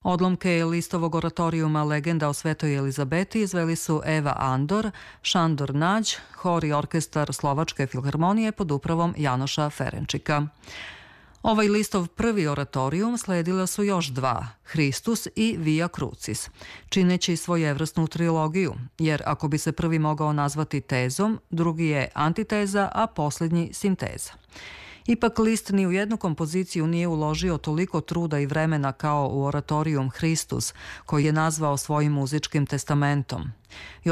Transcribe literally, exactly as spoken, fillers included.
Odlomke listovog oratorijuma Legenda o Svetoj Elizabeti izveli su Eva Andor, Šandor Nađ, hor i orkestar Slovačke filharmonije pod upravom Janoša Ferenčika. Ovaj listov prvi oratorijum sledila su još dva, Hristus i Via Crucis, čineći svojevrsnu trilogiju, jer ako bi se prvi mogao nazvati tezom, drugi je antiteza, a posljednji sinteza. Ipak list ni u jednu kompoziciju nije uložio toliko truda i vremena kao u oratorijum Hristus, koji je nazvao svojim muzičkim testamentom.